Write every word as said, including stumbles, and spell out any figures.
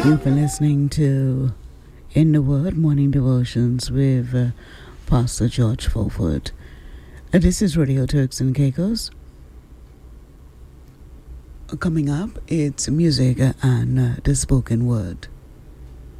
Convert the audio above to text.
You've been listening to In the Word Morning Devotions with uh, Pastor George Fulford. Uh, this is Radio Turks and Caicos. Uh, coming up, it's music and uh, the spoken word.